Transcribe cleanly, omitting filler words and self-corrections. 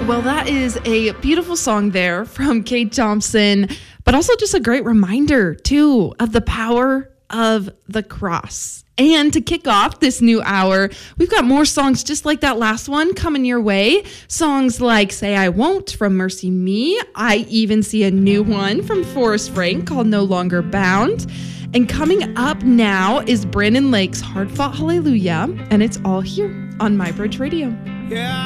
Well, that is a beautiful song there from Kate Thompson, but also just a great reminder, too, of the power of the cross. And to kick off this new hour, we've got more songs just like that last one coming your way. Songs like Say I Won't from Mercy Me. I even see a new one from Forrest Frank called No Longer Bound. And coming up now is Brandon Lake's Hard Fought Hallelujah, and it's all here on My Bridge Radio. Yeah.